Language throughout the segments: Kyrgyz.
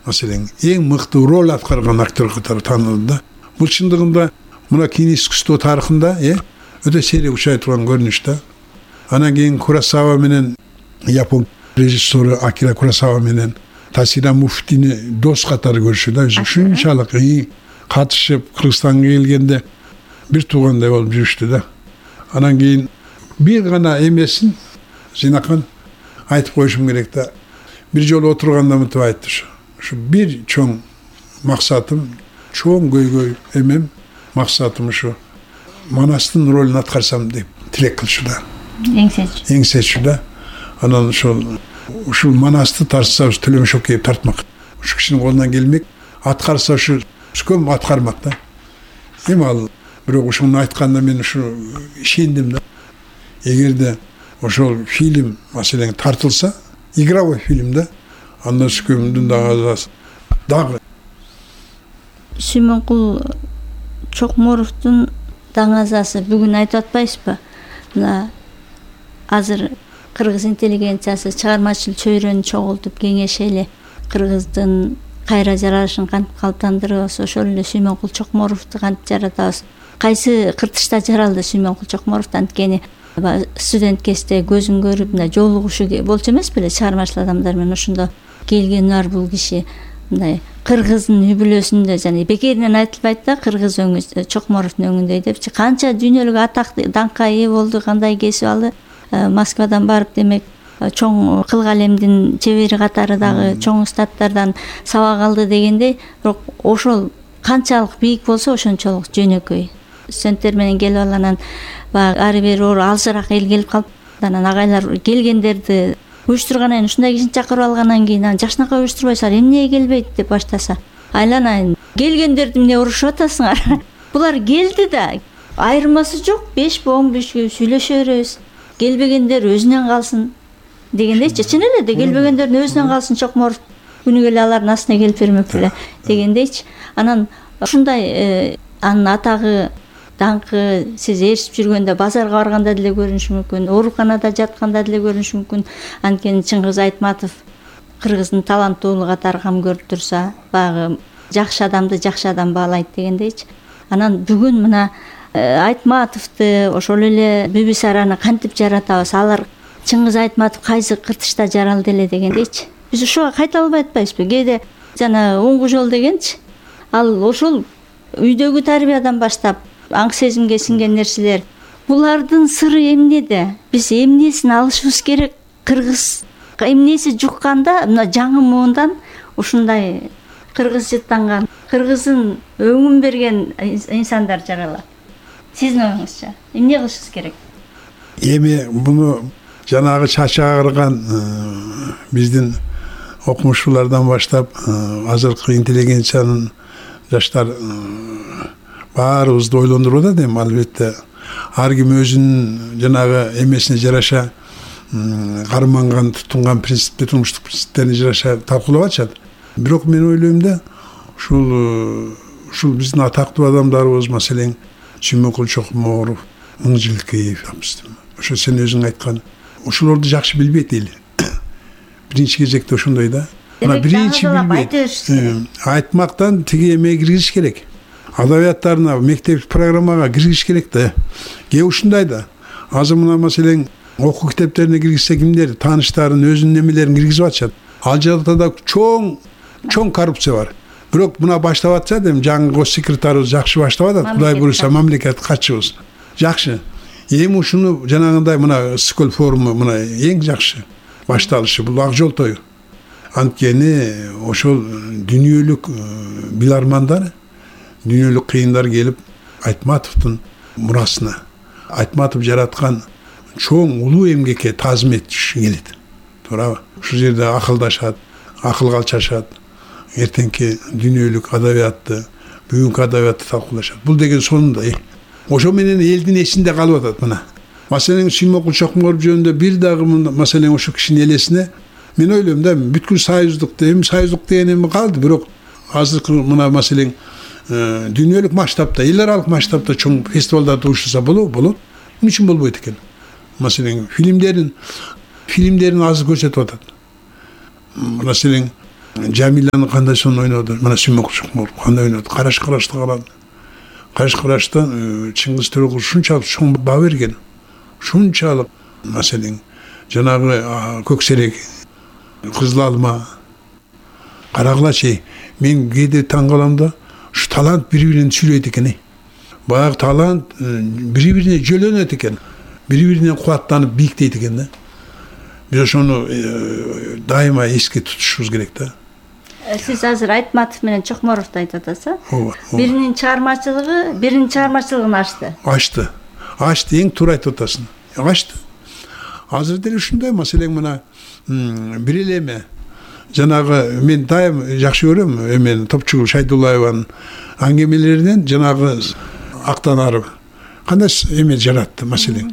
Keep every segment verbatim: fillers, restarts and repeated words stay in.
маселен эң мыкты роль аткарган актер катары таанылды да. Бул чындыгында мына кино искусство тарыхында э өтө сейрек учай турган көрүнүш да. Анан кийин Куросава менен Япон режиссеру Акира Куросава менен Тасира Муфтини дос катары көрүшү да. Ушунчалык катышып Кыргызстанга келгенде бир туугандай болуп жүрүштү да. Анан кийин бир гана эмесин жыйнакан айтып коюшум керек да. Бир жолу отурганда мынтип айтты ушу. Ушу бир чоң максатым, чоң көйгөй эмем, максатым ушу Манастын ролун аткарсам деп тилек кылчу да. Эңсечү. Эңсечү да. Анан ошол ушул Манасты тартса Төлөмшөкеев тартмак. Ушу кишинин колунан келмек, аткарса ушу көм аткармак да. Эми ал бирок ушуну айтканда мен ушу ишендим да. Эгерде ошол фильм маселен тартылса, игровой фильм да. Анда Сүкөмдүн дагы дагы Сүймөнкул Чокморовдун даңазасы бүгүн айтып атпайсызбы? Мына азыр кыргыз интеллигенциясы чыгармачыл чөйрөнү чогултуп кеңешели, кыргыздын кайра жаралышын кантип калыптандырабыз, ошол эле Сүймөнкул Чокморовду кантип жаратабыз? Кайсы кыртышта жаралды Сүймөнкул Чокморов? Анткени студент кезде көзүн көрүп мына жолугушу болчу эмес беле чыгармачыл адамдар менен ошондо келген бар бул киши. Мындай кыргыздын үбүлөсүндө жана бекеринен айтылбайт да, кыргыз өңү Чокморовдун өңүндөй депчи. Канча дүйнөлүк атак даңкка ээ болду, кандай кесип алды. Москвадан барып демек чоң кыл калемдин чебери катары дагы чоң устаттардан сабак алды дегендей, бирок ошол канчалык бийик болсо ошончолук жөнөкөй. Студенттер менен келип алганан баягы ары бери оор алжыраак эл келип калып, анан агайлар келгендерди уюштургандан ушундай кишини чакырып алгандан кийин анан жакшынакай уюштурбайсыңар, эмне келбейт деп баштаса, айланайын келгендерди эмне урушуп атасыңар? Булар келди да, айырмасы жок, беш он бешке сүйлөшө беребиз. Келбегендер өзүнөн калсын дегендейчи. Чын эле де келбегендердин өзүнөн калсын, Чокморов күнү келе алардын астына келип бермек беле дегендейчи. Анан ушундай анын атагы даңкы сиз ээрчип жүргөндө, базарга барганда деле көрүнүшү мүмкүн, ооруканада жатканда деле көрүнүшү мүмкүн. Анткени Чыңгыз Айтматов кыргыздын таланттуулугу катары кам көрүп турса, баягы жакшы адамды жакшы адам баалайт дегендейчи. Анан бүгүн мына Айтматовду, ошол эле Бибисараны кантип жаратабыз? Алар Чыңгыз Айтматов кайсы кыртышта жаралды эле дегендейчи. Биз ушуга кайта албай атпайбызбы? Кээде жана оңгу жол дегенчи. Ал ошол үйдөгү тарбиядан баштап аң сезимге сиңген нерселер. Булардын сыры эмнеде? Биз эмнесин алышыбыз керек? Кыргыз эмнеси жукканда мына жаңы муундан ушундай кыргыз жыттанган, кыргыздын өңүн берген инсандар жаралат. Сиздин оюңузча эмне кылышыбыз керек? Эми буну жанагы чачы агырган биздин окумуштуулардан баштап азыркы интеллигенциянын жаштар баарыбызды ойлондуруп атат. Эми албетте ар ким өзүнүн жанагы эмесине жараша карманган, тутунган принципти, турмуштук принциптерине жараша талкуулап атышат. Бирок мен ойлойм да, ушул ушул биздин атактуу адамдарыбыз, маселен Сүймөнкул Чокморов, Мыңжылкеев, ошо сен өзүң айткан, ошолорду жакшы билбейт эл. Биринчи кезекте ошондой да. Мына биринчи билбейт. Айтмактан тиги эме киргизиш керек. Адабияттарына, мектеп программага киргизиш керек да. Ке ушундай да. Азыр мына маселен окуу китептерине киргизсе кимдер тааныштарын, өзүнүн немелерин киргизип атышат. Ал жакта да чоң чоң коррупция бар. Бирок мына баштап атса дем, жаңы гос секретарыбыз жакшы баштап атат. Кудай буйруса мамлекет катчыбыз. Жакшы. Эми ушуну жанагындай мына Скол форуму мына эң жакшы башталышы, бул ак жол тою. Анткени ошол дүйнөлүк билармандар, дүйнөлүк кыйындар келип Айтматовдун мурасына, Айтматов жараткан чоң улуу эмгекке таазим этиш келет. Туурабы? Ушул жерде акылдашат, акылга алчашат. Эртеңки дүйнөлүк адабиятты, бүгүнкү адабиятты талкуулашат. Бул деген сонунда э. Ошо менен элдин эсинде калып атат мына. Маселен Сүймөнкул Чокморов жөнүндө бир дагы маселен ошо кишинин элесине мен ойлойм да, бүткүл союздук, эми союздук деген эми калды, бирок азыркы мына маселен дүйнөлүк масштабта, эл аралык масштабта чоң фестивалдарды уюштурса болот, болот. Эмне үчүн болбойт экен? Маселен фильмдерин фильмдерин азыр көрсөтүп атат. Маселен Жамиланы кандай сонун ойноду, мына Сүймөкул Чокморов кандай ойноду, караш карашты калады. Караш караштан Чыңгыз Төрөкул ушунчалык чоң баа берген, ушунчалык маселен жанагы көксерек, кызыл алма, карагылачы. Мен кээде таң калам да, ушу талант бири-бирин сүйлөйт экен. Баягы талант бири-бирине жөлөнөт экен, бири-бирине кубаттанып бийиктейт экен да. Биз ошону дайыма эске тутушубуз керек да. Сиз азыр Айтматов менен Чокморовду айтып атасыз. Биринин чыгармачылыгы, биринин чыгармачылыгын ачты. Ачты. Ачты, эң туура айтып атасың. Ачты. Азыр деле ушундай маселең мына бир эле эме. Жанагы мен дайым жакшы көрөм, эмен Топчугул Шайдуллаеванын аңгемелеринен жанагы актанары кандай эме жаратты маселең.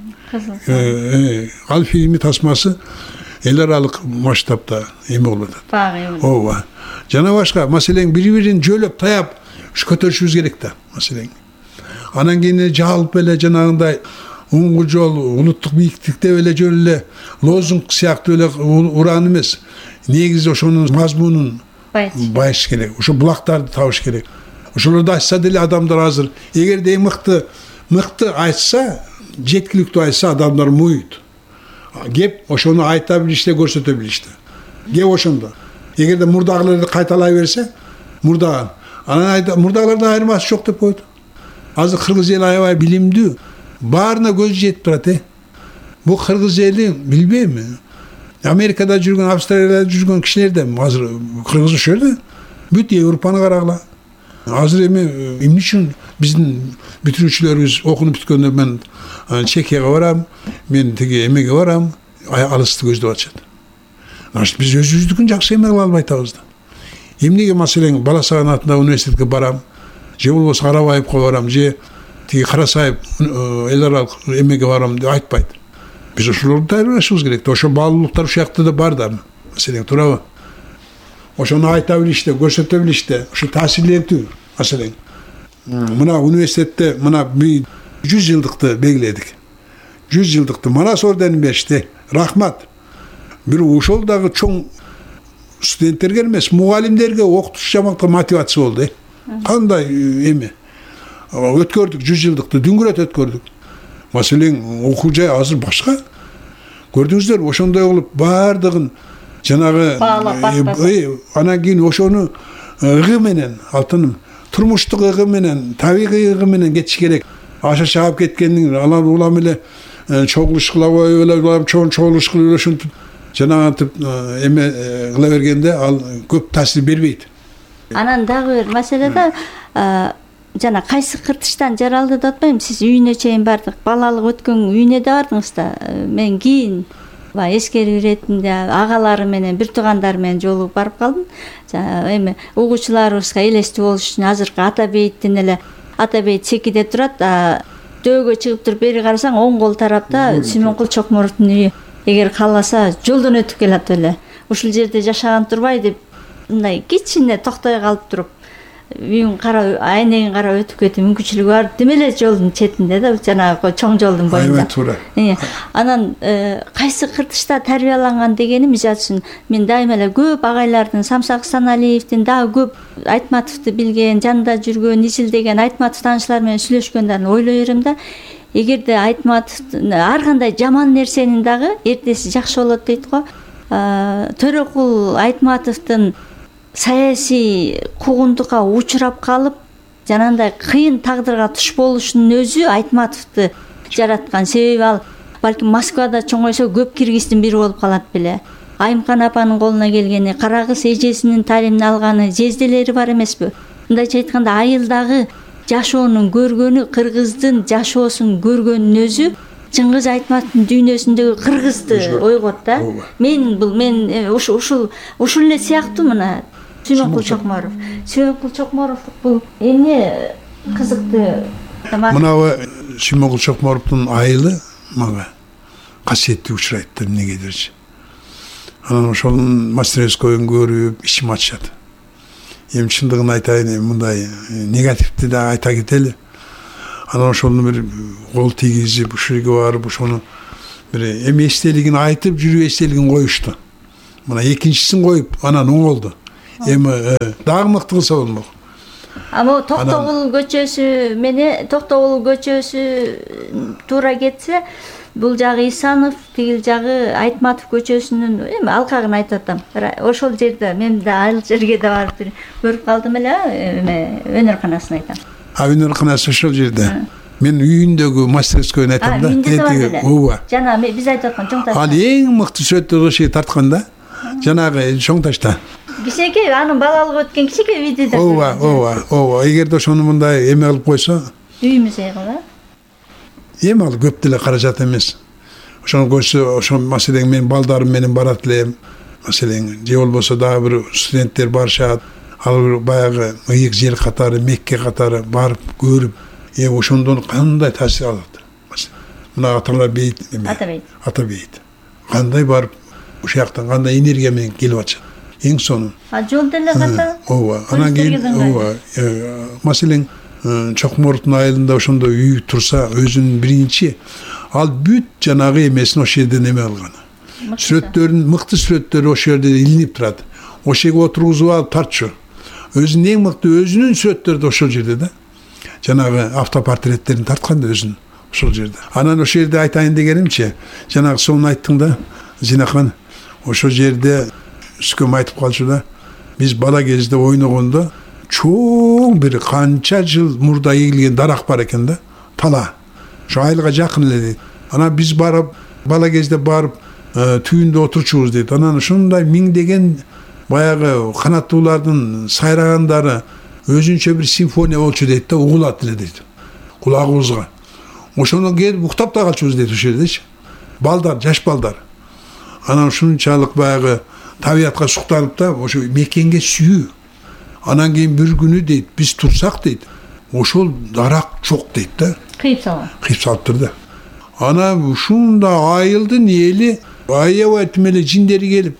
Ал фильми тасмасы эл аралык масштабда эме болуп атат. Ооба. Жана башка маселең бири-бирин жөлөп таяп көтөрүшүбүз керек да маселең. Анан кийин жалпы эле жанагындай уңгу жол, улуттук бийиктикте эле жөн эле лозунг сыяктуу эле уран эмес. Негизи ошонун мазмунун байыш керек. Ошо булактарды табыш керек. Ошолорду айтса деле адамдар азыр, эгерде эң мыкты мыкты айтса, жеткиликтүү айтса адамдар муйт. Кеп ошону айта билиште, көрсөтө билиште. Кеп ошондо. Эгерде мурдагыларды кайталай берсе, мурдаган. Анан айта мурдагылардан айырмасы жок деп койду. Азыр кыргыз эл аябай билимдүү. Баарына көз жетип турат, э. Бул кыргыз эли билбейм. Америкада жүргөн, Австралияда жүргөн кишилерден азыр кыргыз ошол жерде. Бүт Европаны карагыла. Азыр эми эмне үчүн биздин бүтүрүүчүлөрүбүз окунуп бүткөндө мен Чехияга барам, мен тиги эмеге барам, алысты көздөп атышат. Значит, биз өзүбүздүкүн жакшы эме кыла албай атабыз да. Эмнеге маселең Бала Саган университетке барам, же болбосо Карабаевка барам, же тиги Карасаев эл аралык эмеге барам деп айтпайт. Биз ошолорду даярдашыбыз керек. Ошо баалуулуктар ушакта да бар да. Маселең туурабы? Ошону айта билиште, көрсөтө билиште, ошо таасирлентүү маселең. Мына университетте мына жүз жылдыкты белгиледик. жүз жылдыкты Манас орденин беришти. Рахмат. Бир ошол дагы чоң студенттерге эмес, мугалимдерге, окутуучу жамаатка мотивация болду. Кандай эме? Өткөрдүк жүз жылдыкты, дүңгүрөт өткөрдүк. Маселең окуу жай азыр башка. Көрдүңүздөр, ошондой болуп баардыгын жанагы анан кийин ошону ыгы менен, алтыным, турмуштук ыгы менен, табигый ыгы менен кетиш керек. Аша чаап кеткендин алар улам эле чогулуш кыла коюп эле, чоң чогулуш кылып ошентип жанагынтип эме кыла бергенде ал көп таасир бербейт. Анан дагы бир маселе да, жана кайсы кыртыштан жаралды деп атпайм, сиз үйүнө чейин бардык, балалык өткөн үйүнө да бардыңыз да. Мен кийин эскерүү иретинде агалары менен, бир туугандар менен жолугуп барып калдым. Эми угуучуларыбызга элестүү болуш үчүн азыркы Ата бейиттин эле Ата бейит Секиде турат, дөөгө чыгып туруп бери карасаң оң кол тарапта Сүймөнкул Чокморовдун үйү. Эгер кааласа жолдон өтүп келат эле. Ушул жерде жашаган турбай деп мындай кичине токтой калып туруп, үйүн карап, айнегин карап өтүп кетүү мүмкүнчүлүгү бар. Демеле жолдун четинде да, жанагы чоң жолдун боюнда. Аябай туура. Анан кайсы кыртышта тарбияланган дегени, мисалы үчүн мен дайыма эле көп агайлардын, Самсак Саналиевдин, дагы көп Айтматовду билген, жанында жүргөн, изилдеген Айтматов таанышлар менен сүйлөшкөндөрүн ойлой берем да. Эгерде Айтматов ар кандай жаман нерсенин дагы эртеси жакшы болот дейт го. Төрөкул Айтматовдун саясий куугунтукка учурап калып, жанагындай кыйын тагдырга туш болушунун өзү Айтматовду жараткан. Себеби ал балким Москвада чоңойсо көп киргиздин бири болуп калат беле. Айымкан апанын колуна келгени, Карагыз эжесинин талимин алганы, жезделери бар эмеспи? Мындайча айтканда, айылдагы жашоонун көргөнү, кыргыздын жашоосун көргөнүн өзү Чыңгыз Айтматовдун дүйнөсүндөгү кыргызды ойгот да. Мен бул мен ушул ушул ушул эле сыяктуу мына Сүймөнкул Чокморов. Сүймөнкул Чокморов бул эмне кызыктуу. Мынабы Сүймөнкул Чокморовдун айылы мага касиеттүү учурайт да эмнегедирчи. Анан ошонун мастерскойун көрүп ичим ачышат. Эми чындыгын айтайын, мындай негативди да айта кетели. Анан ошону бир кол тийгизип, ушул жерге барып, ошону бир эми эстелигин айтып, жүрүү эстелигин коюшту. Мына экинчисин коюп, анан оңолду. эми дагы мыкты кылса болмок. Ама Токтогул көчөсү менен Токтогул көчөсү туура кетсе, бул жагы Исанов, тигил жагы Айтматов көчөсүнүн эми алкагын айтып атам. Ошол жерде мен да айыл жерге да барып көрүп калдым эле, эме өнөр-канасын айтам. А өнөр-канасы ошол жерде. Мен үйүндөгү мастерскойн айтам да. Ооба. Жана биз айтып аткан чоң ташта. Ал эң мыкты сүрөттөрдү ошо тарткан да. Жанагы чоң ташта. Кичике анын балалыгы өткөн кичике үйдү да. Ооба, ооба, ооба. Эгерде ошону мындай эме кылып койсо, үйүмүз кыла. Эми ал көп деле каражат эмес. Ошону көрсө, ошо маселең менин балдарым менен барат элем. Маселең же болбосо дагы бир студенттер барышат. Ал баягы ыйык жер катары, Мекке катары барып көрүп, э ошондон кандай таасир алат. Мына аталар бейт эме. Атабейт. Атабейт. Кандай барып ошол жактан кандай энергия менен келип атышат. Эң сонун. А жол деле ката. Ооба. Анан кийин ооба. Маселең Чокмордун айылында ошондо үй турса, өзүнүн биринчи ал бүт жанагы эмесин ошол жерден эме алган. Сүрөттөрүн, мыкты сүрөттөрү ошол жерде илинип турат. Ошол жерге отургузуп алып тартчу. Өзүнүн эң мыкты өзүнүн сүрөттөрү да ошол жерде да. Жанагы автопортреттерин тарткан да өзүн ошол жерде. Анан ошол жерде айтайын дегенимчи, жанагы сонун айттың да, Зинахан. Ошол жерде үскөм айтып калчу да. Биз бала кезде ойногондо чоң бир канча жыл мурда эгилген дарак бар экен да. Тала. Ошо айылга жакын эле дейт. Анан биз барып, бала кезде барып, түйүндө отурчубуз дейт. Анан ушундай миңдеген баягы канаттуулардын сайрагандары өзүнчө бир симфония болчу дейт да, угулат эле дейт. Кулагыбызга. Ошону келип уктап да калчубуз дейт ошол жердечи. Балдар, жаш балдар. Анан ушунчалык баягы табиятка суктанып да, ошо мекенге сүйүү. Анан кийин бир күнү дейт, биз турсак дейт, ошол дарак жок дейт да. Кыйып салган. Кыйып салыптыр да. Анан ушунда айылдын эли аябай тимеле жиндери келип,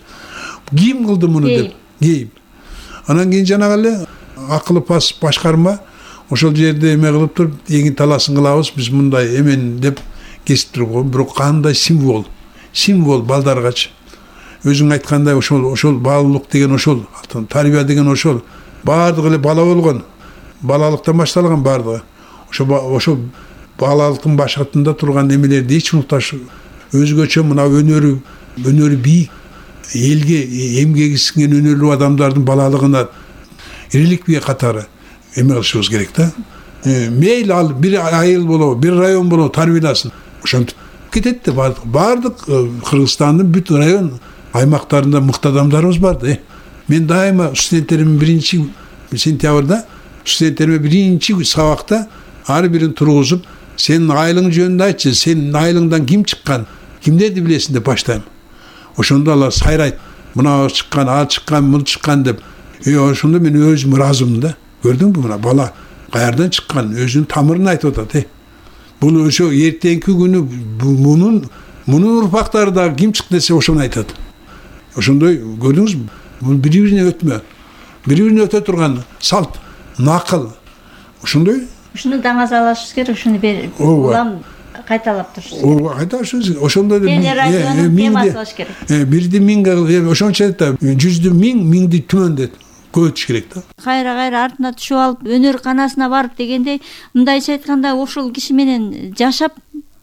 ким кылды муну деп, кейип. Анан кийин жанагы эле акылы пас башкарма ошол жерде эме кылып туруп, эгин таласын кылабыз, биз мындай эмен деп кесип турган. Бирок кандай символ, символ балдаргачы. Өзүң айткандай ошол ошол балалык деген ошол, тарбия деген ошол. Бардыгы эле бала болгон. Балалыктан башталган бардыгы. Ошо ошо балалыктын башатында турган эмелерди эч унутпаш. Өзгөчө мына өнөрү, өнөрү бийик, элге эмгеги сиңген өнөрлүү адамдардын балалыгына реликвия катары эме кылышыбыз керек да. Мейли ал бир айыл болобу, бир район болобу тарбияласын. Ошентип кетет да бардык. Бардык Кыргызстандын бүт район аймактарында мыкты адамдарыбыз бар да. Мен дайыма студенттерим биринчи сентябрда студенттериме биринчи сабакта ар бирин тургузуп, сенин айылың жөнүндө айтчы, сенин айылыңдан ким чыккан, кимдерди билесиң деп баштайм. Ошондо алар сайрайт. Мына чыккан, ал чыккан, мун чыккан деп. Э ошондо мен өзүм ыраазымын да. Көрдүңбү мына бала каярдан чыккан, өзүнүн тамырын айтып атат, э. Бул ошо эртеңки күнү мунун мунун урпактары да ким чыкты десе ошону айтат. Ошондой көрдүңүзбү? Бул бири-бирине өтмө. Бири-бирине өтө турган салт, накыл. Ошондой. Ушуну даңаз алышыбыз керек, ушуну берип, улам кайталап турушубуз керек. Ооба, кайталашыбыз. Ошондо темасы болуш керек. Э, бирди миң, ошончо да жүздү миң, миңди түмөн деп көтүш керек да. Кайра-кайра артына түшүп алып, өнөр канасына барып дегендей, мындайча айтканда ошол киши менен жашап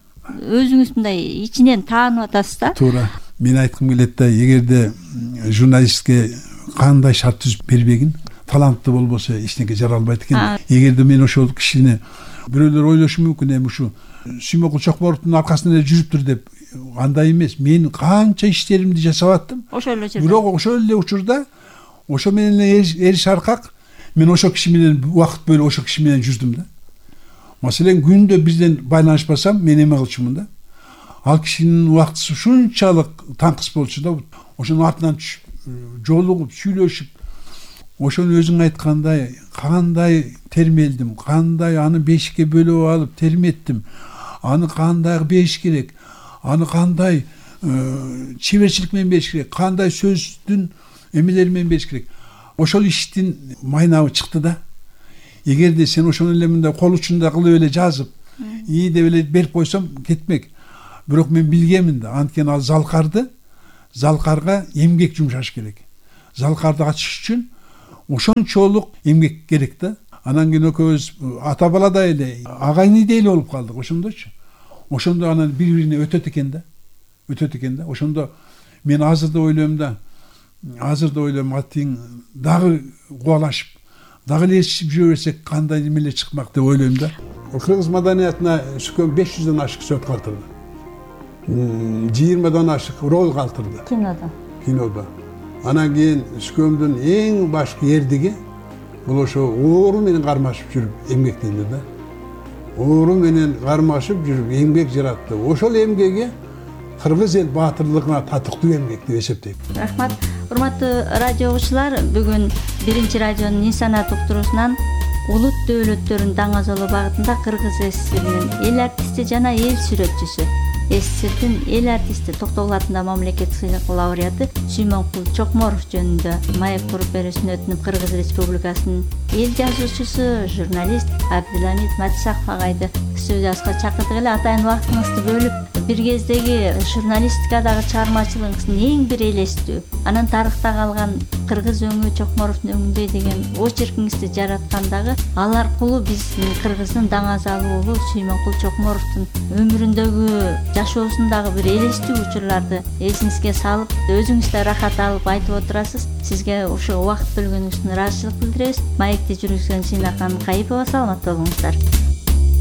өзүңүз мындай ичинен таанып атасыз да. Туура. Мен айткым келет да, эгерде журналистке кандай шарт түзүп бербегин, таланттуу болбосо эчтеке жара албайт экен. Эгерде мен ошол кишини бирөөлөр ойлошу мүмкүн, эми ушу Сүймөкул Чокмордун аркасында эле жүрүптүр деп. Андай эмес. Мен канча иштеримди жасап аттым. Ошол эле учурда. Бирок ошол эле учурда ошо менен эле эриш аркак мен ошол киши менен убакыт бөлүп ошол киши менен жүрдүм да. Маселен күндө бизден байланышпасам мен эме кылчумун да. Ал кишинин убактысы ушунчалык таңкыс болчу да. Ошонун артынан түшүп, жолугуп, сүйлөшүп, ошону өзүң айткандай кандай термелдим, кандай аны бешикке бөлүп алып терметтим, аны кандай беш керек, аны кандай чеберчилик менен беш керек, кандай сөздүн эмелери менен беш керек. Ошол иштин майнабы чыкты да. Эгерде сен ошону эле мындай кол учунда кылып эле жазып, ии деп эле берип койсом кетмек. Бирок мен билгемин да, анткени ал залкарды, залкарга эмгек жумшаш керек. Залкарды ачыш үчүн ошончолук эмгек керек да. Анан кийин экөөбүз ата баладай эле агайыйдай эле болуп калдык ошондочу. Ошондо анан бири бирине өтөт экен да. Өтөт экен да. Ошондо мен азыр да ойлойм да. Азыр да ойлойм атың дагы кубалашып, дагы элесип жүрө берсек кандай эмелер чыкмак деп ойлойм да. Кыргыз маданиятына сүкөн беш жүздөн ашык сөз калтырды. жыйырмадан ашык рол калтырды. Кинодо. Кинодо. Анан кийин сүкөмдүн эң башкы эрдиги бул ошо оору менен кармашып жүрүп эмгектенди да. Оору менен кармашып жүрүп эмгек жаратты. Ошол эмгеги кыргыз эл баатырлыгына татыктуу эмгек деп эсептейм. Рахмат. Урматтуу радио угуучулар, бүгүн биринчи радионун инсаният уктуруусунан улут дөөлөттөрүн даңазалоо багытында Кыргыз СССРинин эл артисти жана эл сүрөтчүсү, СССРдин эл артисти Токтогул атындагы мамлекеттик сыйлык лауреаты Сүймөнкул Чокморов жөнүндө маек туруп берүүсүнө өтүнүп Кыргыз Республикасынын эл жазуучусу, журналист Абдыламит Матисаков агайды студиясына чакырдык эле. Атайын убактыңызды бөлүп, бир кездеги журналистикадагы чыгармачылыгыңыздын эң бир элестүү, анан тарыхта калган Кыргыз өңү Чокморовдун өңүндөй деген очеркиңизди жараткандагы ал аркылуу биздин Кыргыздын даңазалуу уулу Сүймөнкул Чокморовдун өмүрүндөгү жашоосундагы бир элестүү учурларды эсиңизге салып, өзүңүз да рахат алып айтып отурасыз. Сизге ошо убакыт бөлгөнүңүз үчүн ыраазычылык билдиребиз. Маекти жүргүзгөн Сыйнакан Кайыпова, саламатта болуңуздар.